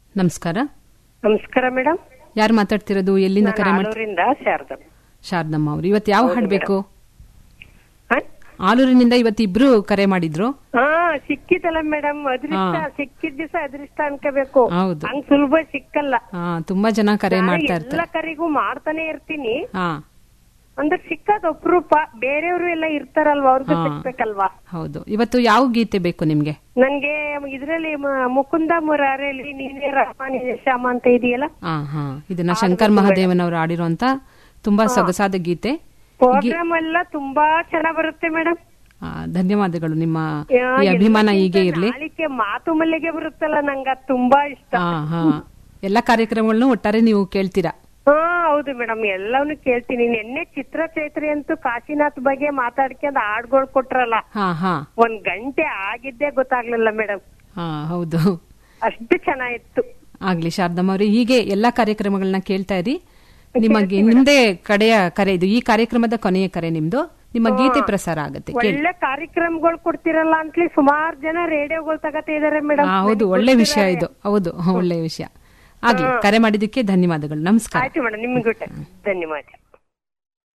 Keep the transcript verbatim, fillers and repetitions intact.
ನಮಸ್ಕಾರ. ನಮಸ್ಕಾರ ಮೇಡಮ್. ಯಾರು ಮಾತಾಡ್ತಿರೋದು? ಎಲ್ಲಿಂದ ಕರೆ ಆಲೂರಿಂದ ಶಾರದಮ್ಮ. ಶಾರದಮ್ಮ ಅವರು ಇವತ್ತು ಯಾವ ಹಾಡು ಬೇಕು? ಹ? ಆಲೂರಿನಿಂದ ಇವತ್ತು ಇಬ್ರು ಕರೆ ಮಾಡಿದ್ರು. ಹಾ ಸಿಕ್ಕಿತಲ್ಲ ಮೇಡಮ್, ಅದೃಷ್ಟ ಸಿಕ್ಕಿದ ದಿವಸ ಅದೃಷ್ಟ ಅನ್ಕೋಬೇಕು. ಹೌದು, ಹಂಗ್ ಸುಲಭ ಸಿಕ್ಕಲ್ಲ. ಹಾ ತುಂಬಾ ಜನ ಕರೆ ನಾನು ಮಾಡ್ತಾ ಎಲ್ಲ ಇರ್ತಾರೆ. ಕರೆಗೂ ಮಾಡ್ತಾನೆ ಇರ್ತೀನಿ. ಹಾ ಅಂದ್ರೆ ಸಿಕ್ಕದ್ ಅಪರೂಪ. ಬೇರೆಯವರು ಎಲ್ಲ ಇರ್ತಾರಲ್ವಾ, ಅವ್ರಿಗೂ ಹಾ. ಸಿಕ್ಬೇಕಲ್ವಾ. ಹೌದು. ಇವತ್ತು ಯಾವ ಗೀತೆ ಬೇಕು ನಿಮ್ಗೆ? ನನ್ಗೆ ಇದ್ರಲ್ಲಿ ಮ- ಮುಕುಂದ ಮುರಾರಲ್ಲಿ ನೀನೇ ರಾಮ ನೀನೇ ಶ್ಯಾಮ ಅಂತ ಇದೆಯಲ್ಲ, ಹಾ ಹಾ ಇದನ್ನ ಶಂಕರ್ ಮಹಾದೇವನ್ ಅವರು ಆಡಿರುವಂತ ತುಂಬಾ ಸೊಗಸಾದ ಗೀತೆ. ಪ್ರೋಗ್ರಾಮ್ ಎಲ್ಲ ತುಂಬಾ ಚೆನ್ನಾಗ್ ಬರುತ್ತೆ ಮೇಡಮ್. ಆ, ಧನ್ಯವಾದಗಳು. ನಿಮ್ಮ ಈ ಅಭಿಮಾನ ಹೀಗೆ ಇರ್ಲಿ. ನಾಳಿಕೆ ಮಾತು ಮಲ್ಲಿಗೆ ಬರುತ್ತಲ್ಲ, ನಂಗೆ ಅದ್ ತುಂಬಾ ಇಷ್ಟ. ಹಾ ಹಾ ಎಲ್ಲಾ ಕಾರ್ಯಕ್ರಮಗಳನ್ನು ಒಟ್ಟಾರೆ ನೀವು ಕೇಳ್ತೀರಾ? ಹಾ ಹೌದು ಮೇಡಮ್, ಎಲ್ಲವನ್ನೂ ಕೇಳ್ತೀನಿ. ನಿನ್ನೆ ಚಿತ್ರ ಚೈತ್ರಿ ಅಂತೂ ಕಾಶಿನಾಥ್ ಬಗ್ಗೆ ಮಾತಾಡ್ಕೊಂಡ್ ಹಾಡ್ಗಳು ಕೊಟ್ರಲ್ಲ, ಹಾ ಹಾ ಒಂದ್ ಗಂಟೆ ಆಗಿದ್ದೇ ಗೊತ್ತಾಗ್ಲಿಲ್ಲ ಮೇಡಮ್. ಹಾ ಹೌದು, ಅಷ್ಟು ಚೆನ್ನಾಗಿತ್ತು. ಆಗ್ಲಿ ಶಾರದಮ್ಮ ಅವ್ರೆ, ಹೀಗೆ ಎಲ್ಲಾ ಕಾರ್ಯಕ್ರಮಗಳನ್ನ ಕೇಳ್ತಾ ಇರಿ. ನಿಮಗೆ ನಿಮ್ದೇ ಕಡೆಯ ಕರೆ ಇದು. ಈ ಕಾರ್ಯಕ್ರಮದ ಕೊನೆಯ ಕರೆ ನಿಮ್ದು. ನಿಮ್ಮ ಗೀತೆ ಪ್ರಸಾರ ಆಗುತ್ತೆ. ಒಳ್ಳೆ ಕಾರ್ಯಕ್ರಮಗಳು ಕೊಡ್ತಿರಲ್ಲ ಅಂತಲಿ ಸುಮಾರು ಜನ ರೇಡಿಯೋಗಳು ತಗತಾ ಇದಾರೆ ಮೇಡಮ್. ಹೌದು, ಒಳ್ಳೆ ವಿಷಯ ಇದು. ಹೌದು, ಒಳ್ಳೆ ವಿಷಯ. ಆಗ್ಲಿ, ಕರೆ ಮಾಡಿದ್ದಕ್ಕೆ ಧನ್ಯವಾದಗಳು. ನಮಸ್ಕಾರ. ಆಯ್ತು ಮೇಡಮ್, ನಿಮ್ಗೂ ಧನ್ಯವಾದ.